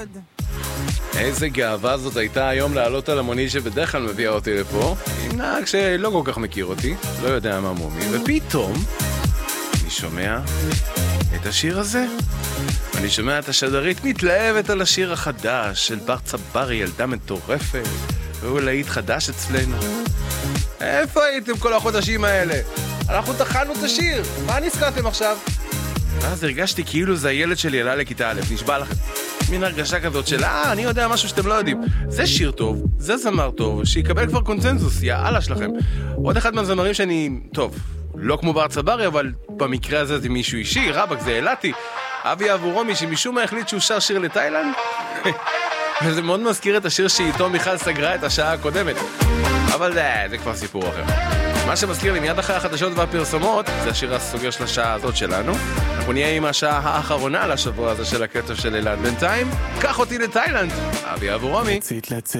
מאוד. איזה גאווה זאת הייתה היום לעלות על המונית שבדרך כלל מביאה אותי לפה, עם נהג שלא כל כך מכיר אותי, לא יודע מה מומי, ופתאום אני שומע את השיר הזה. אני שומע את השדרית מתלהבת על השיר החדש של בר צברי, ילדה מטורפת, והוא להיט חדש אצלנו. איפה הייתם כל החודשים האלה? אנחנו תחלנו את השיר, מה נזכרתם עכשיו? ואז הרגשתי כאילו זה הילד שלי עלה לכיתה א', נשבע לכם. מין הרגשה כזאת של, אני יודע משהו שאתם לא יודעים. זה שיר טוב, זה זמר טוב, שיקבל כבר קונצנזוס, יאללה שלכם. עוד אחד מהזמרים שאני, טוב, לא כמו בר צברי, אבל במקרה הזה זה מישהו אישי, רבק, זה אלתי. אבי אבורומי, שמשום מה החליט שהוא שר שיר לתאילנד. וזה מאוד מזכיר את השיר שאיתו מיכל סגרה את השעה הקודמת. אבל זה כבר סיפור אחר. מה שמזכיר לי מיד אחרי החדשות והפרסומות, זה השיר הסוגר של השעה הזאת שלנו. אנחנו נהיה עם השעה האחרונה לשבוע הזה של הקטע של אילן. בינתיים, קח אותי לתאילנד. אבי אבורומי.